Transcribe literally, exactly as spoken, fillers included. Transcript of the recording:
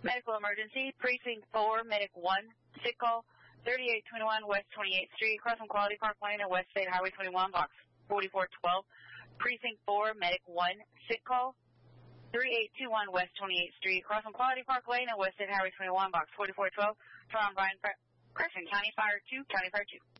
Medical emergency, precinct four, medic one, sick call, thirty-eight twenty-one West twenty-eighth Street, across from Quality Park Lane and West State Highway twenty-one, box forty-four twelve. Precinct four, medic one, sick call, thirty-eight twenty-one West twenty-eighth Street, across from Quality Park Lane and West State Highway twenty-one, box forty-four twelve. From Brian, Preston County Fire two, County Fire two.